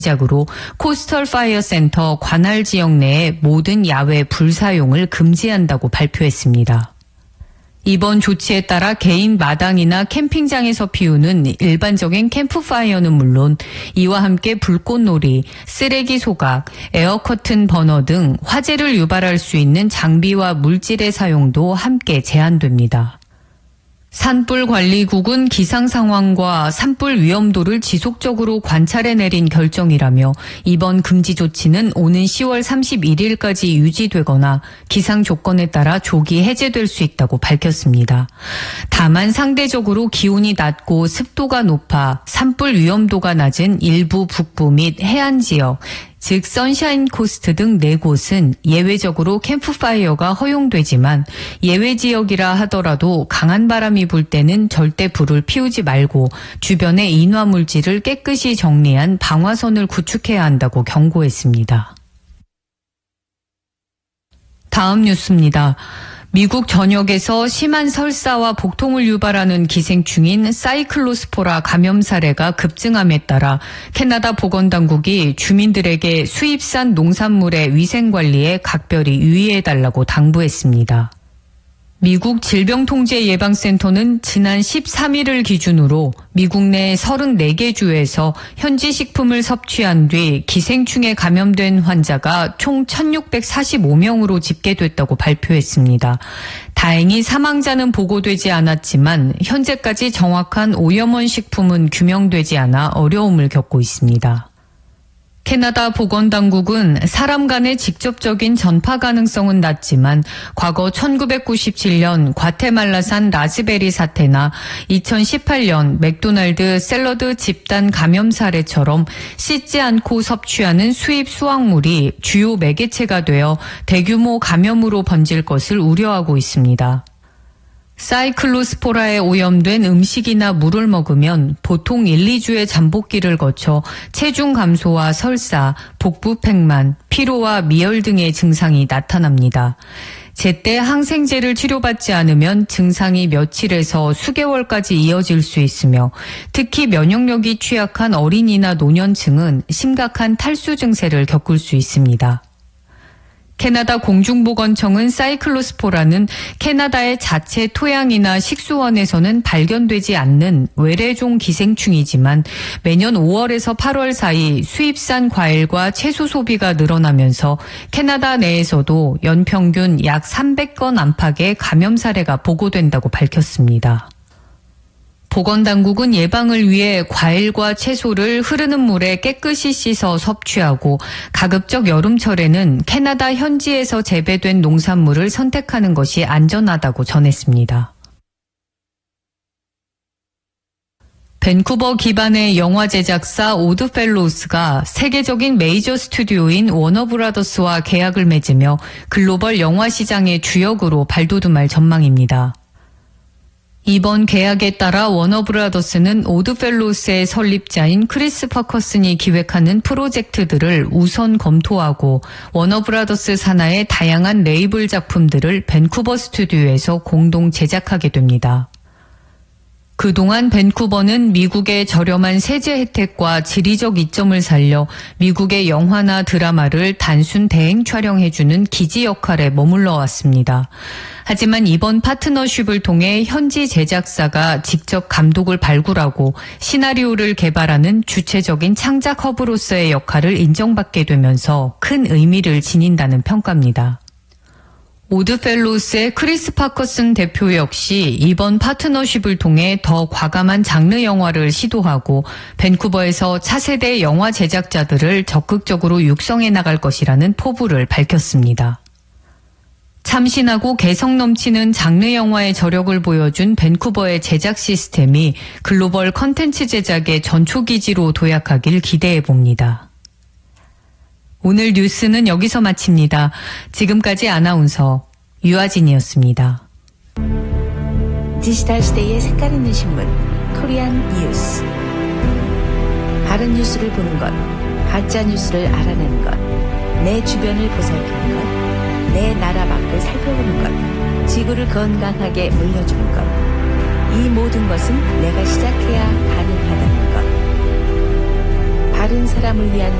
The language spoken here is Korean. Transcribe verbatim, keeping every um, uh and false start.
시작으로 코스털 파이어 센터 관할 지역 내의 모든 야외 불 사용을 금지한다고 발표했습니다. 이번 조치에 따라 개인 마당이나 캠핑장에서 피우는 일반적인 캠프파이어는 물론 이와 함께 불꽃놀이, 쓰레기 소각, 에어커튼 버너 등 화재를 유발할 수 있는 장비와 물질의 사용도 함께 제한됩니다. 산불관리국은 기상 상황과 산불 위험도를 지속적으로 관찰해 내린 결정이라며 이번 금지 조치는 오는 시월 삼십일일까지 유지되거나 기상 조건에 따라 조기 해제될 수 있다고 밝혔습니다. 다만 상대적으로 기온이 낮고 습도가 높아 산불 위험도가 낮은 일부 북부 및 해안 지역, 즉 선샤인 코스트 등 네 곳은 예외적으로 캠프파이어가 허용되지만 예외 지역이라 하더라도 강한 바람이 불 때는 절대 불을 피우지 말고 주변의 인화물질을 깨끗이 정리한 방화선을 구축해야 한다고 경고했습니다. 다음 뉴스입니다. 미국 전역에서 심한 설사와 복통을 유발하는 기생충인 사이클로스포라 감염 사례가 급증함에 따라 캐나다 보건당국이 주민들에게 수입산 농산물의 위생관리에 각별히 유의해달라고 당부했습니다. 미국 질병통제예방센터는 지난 십삼일을 기준으로 미국 내 서른네 개 주에서 현지 식품을 섭취한 뒤 기생충에 감염된 환자가 총 천육백사십오 명으로 집계됐다고 발표했습니다. 다행히 사망자는 보고되지 않았지만 현재까지 정확한 오염원 식품은 규명되지 않아 어려움을 겪고 있습니다. 캐나다 보건당국은 사람 간의 직접적인 전파 가능성은 낮지만 과거 천구백구십칠년 과테말라산 라즈베리 사태나 이천십팔년 맥도날드 샐러드 집단 감염 사례처럼 씻지 않고 섭취하는 수입 수확물이 주요 매개체가 되어 대규모 감염으로 번질 것을 우려하고 있습니다. 사이클로스포라에 오염된 음식이나 물을 먹으면 보통 일, 이주의 잠복기를 거쳐 체중 감소와 설사, 복부 팽만, 피로와 미열 등의 증상이 나타납니다. 제때 항생제를 치료받지 않으면 증상이 며칠에서 수개월까지 이어질 수 있으며 특히 면역력이 취약한 어린이나 노년층은 심각한 탈수 증세를 겪을 수 있습니다. 캐나다 공중보건청은 사이클로스포라는 캐나다의 자체 토양이나 식수원에서는 발견되지 않는 외래종 기생충이지만 매년 오월에서 팔월 사이 수입산 과일과 채소 소비가 늘어나면서 캐나다 내에서도 연평균 약 삼백 건 안팎의 감염 사례가 보고된다고 밝혔습니다. 보건당국은 예방을 위해 과일과 채소를 흐르는 물에 깨끗이 씻어 섭취하고 가급적 여름철에는 캐나다 현지에서 재배된 농산물을 선택하는 것이 안전하다고 전했습니다. 밴쿠버 기반의 영화 제작사 오드펠로우스가 세계적인 메이저 스튜디오인 워너브라더스와 계약을 맺으며 글로벌 영화 시장의 주역으로 발돋움할 전망입니다. 이번 계약에 따라 워너브라더스는 오드펠로우스의 설립자인 크리스 퍼커슨이 기획하는 프로젝트들을 우선 검토하고 워너브라더스 산하의 다양한 레이블 작품들을 밴쿠버 스튜디오에서 공동 제작하게 됩니다. 그동안 밴쿠버는 미국의 저렴한 세제 혜택과 지리적 이점을 살려 미국의 영화나 드라마를 단순 대행 촬영해주는 기지 역할에 머물러 왔습니다. 하지만 이번 파트너십을 통해 현지 제작사가 직접 감독을 발굴하고 시나리오를 개발하는 주체적인 창작 허브로서의 역할을 인정받게 되면서 큰 의미를 지닌다는 평가입니다. 오드펠로우스의 크리스 파커슨 대표 역시 이번 파트너십을 통해 더 과감한 장르 영화를 시도하고 밴쿠버에서 차세대 영화 제작자들을 적극적으로 육성해 나갈 것이라는 포부를 밝혔습니다. 참신하고 개성 넘치는 장르 영화의 저력을 보여준 밴쿠버의 제작 시스템이 글로벌 컨텐츠 제작의 전초기지로 도약하길 기대해 봅니다. 오늘 뉴스는 여기서 마칩니다. 지금까지 아나운서 유아진이었습니다. 디지털 시대의 색깔 있는 신문 코리안 뉴스. 바른 뉴스를 보는 것, 가짜 뉴스를 알아내는 것, 내 주변을 보살피는 것, 내 나라 밖을 살펴보는 것, 지구를 건강하게 물려주는 것. 이 모든 것은 내가 시작해야 가능하다는 것. 다른 사람을 위한